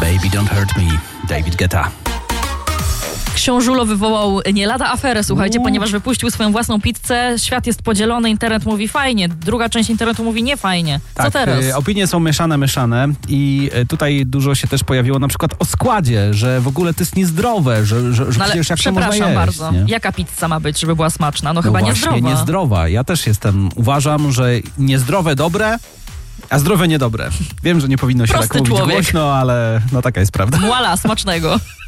Baby Don't Hurt Me, David Guetta. Książulo wywołał nie lada aferę, słuchajcie, ponieważ wypuścił swoją własną pizzę. Świat jest podzielony, internet mówi fajnie, druga część internetu mówi nie fajnie. Co teraz? Opinie są mieszane i tutaj dużo się też pojawiło na przykład o składzie, że w ogóle to jest niezdrowe, że przecież jak to można jeść. Przepraszam bardzo, nie? Jaka pizza ma być, żeby była smaczna? No chyba właśnie, niezdrowa. Ja też uważam, że niezdrowe dobre, a zdrowe niedobre. Wiem, że nie powinno się Prosty tak mówić człowiek. głośno, ale no taka jest prawda. Muala, smacznego.